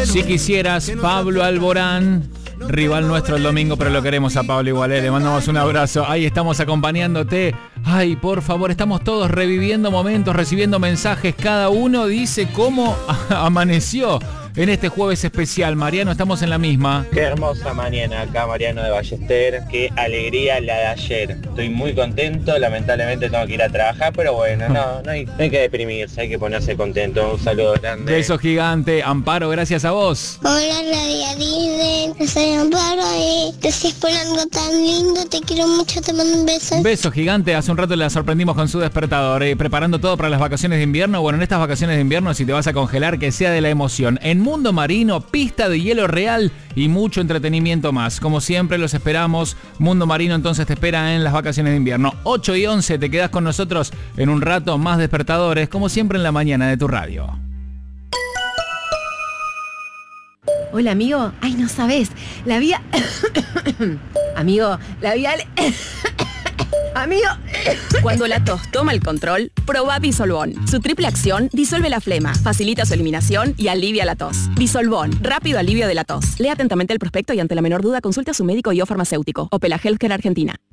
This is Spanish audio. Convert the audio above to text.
Si quisieras, Pablo Alborán, rival nuestro el domingo, pero lo queremos a Pablo igual, le mandamos un abrazo. Ahí estamos acompañándote. Ay, por favor, estamos todos reviviendo momentos, recibiendo mensajes. Cada uno dice cómo amaneció en este jueves especial. Mariano, estamos en la misma. Qué hermosa mañana acá, Mariano de Ballester. Qué alegría la de ayer. Estoy muy contento, lamentablemente tengo que ir a trabajar, pero bueno, no hay que deprimirse, hay que ponerse contento. Un saludo grande. Beso gigante. Amparo, gracias a vos. Hola, Radio Disney. Soy Amparo y gracias por algo tan lindo. Te quiero mucho, te mando un beso. Beso gigante. Hace un rato la sorprendimos con su despertador. Preparando todo para las vacaciones de invierno. Bueno, en estas vacaciones de invierno, si te vas a congelar, que sea de la emoción. En Mundo Marino, pista de hielo real y mucho entretenimiento más. Como siempre, los esperamos. Mundo Marino entonces te espera en las vacaciones de invierno. 8 y 11, te quedás con nosotros en un rato más despertadores, como siempre en la mañana de tu radio. Hola, amigo. Ay, no sabes. La vida... Amigo, la vida... Amigo. Cuando la tos toma el control, probá Disolvón. Su triple acción disuelve la flema, facilita su eliminación y alivia la tos. Disolvón, rápido alivio de la tos. Lea atentamente el prospecto y ante la menor duda consulte a su médico y o farmacéutico. Opela Healthcare Argentina.